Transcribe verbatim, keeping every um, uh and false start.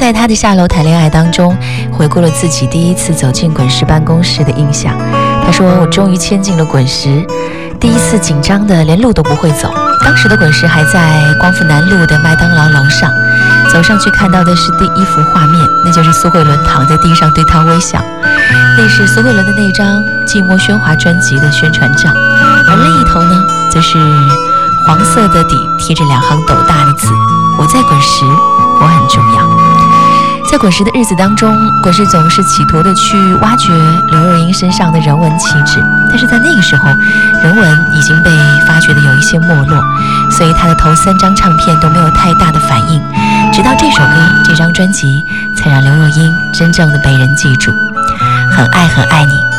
在他的下楼谈恋爱当中，回顾了自己第一次走进滚石办公室的印象。他说：“我终于签进了滚石，第一次紧张的连路都不会走。当时的滚石还在光复南路的麦当劳楼上，走上去看到的是第一幅画面，那就是苏慧伦躺在地上对他微笑。那是苏慧伦的那张《寂寞喧哗》专辑的宣传照，而另一头呢，则是黄色的底贴着两行斗大的字：我在滚石，我很重要。”在滚石的日子当中，滚石总是企图的去挖掘刘若英身上的人文气质，但是在那个时候，人文已经被发掘的有一些没落，所以他的头三张唱片都没有太大的反应，直到这首歌这张专辑才让刘若英真正的被人记住。很爱很爱你。